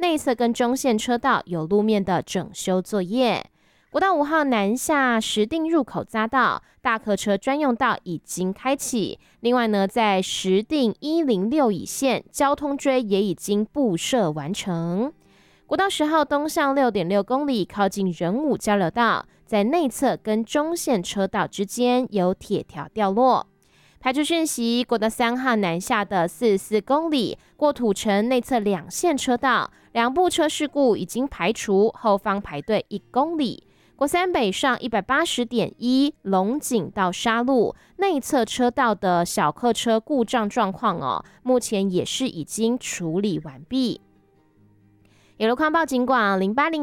内侧跟中线车道有路面的整修作业。国道5号南下石碇入口匝道，大客车专用道已经开启。另外呢，在石碇106乙线，交通锥也已经布设完成。国道10号东向6.6公里，靠近仁武交流道，在内侧跟中线车道之间有铁条掉落。排除讯息，国道3号南下的44公里，过土城内侧2线车道，两部车事故已经排除，后方排队1公里。国3北上180.1龙井到沙鹿内侧车道的小客车故障状况目前也是已经处理完毕。有路况报警广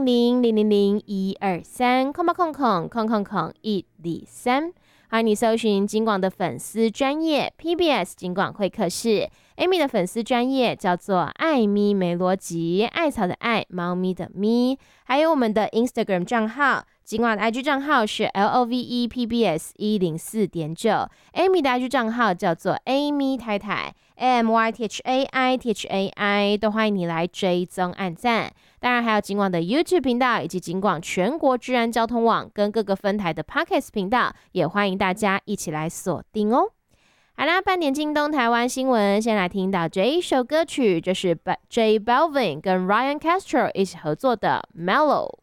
08000001230800000123，欢迎你搜寻警广的粉丝专页 PBS 警广会客室。Amy 的粉丝专页叫做艾咪没逻辑，艾草的艾，猫咪的咪，还有我们的 Instagram 账号。警广的 IG 账号是 LOVEPBS104.9，Amy 的 IG 账号叫做 Amy 太太 AMYTHAI， 都欢迎你来追踪按赞。当然还有警广的 YouTube 频道，以及警广全国治安交通网跟各个分台的 Podcast 频道，也欢迎大家一起来锁定哦。好啦，半点进东台湾新闻，先来听到这一首歌曲，这是 J Balvin 跟 Ryan Castro 一起合作的 Mellow。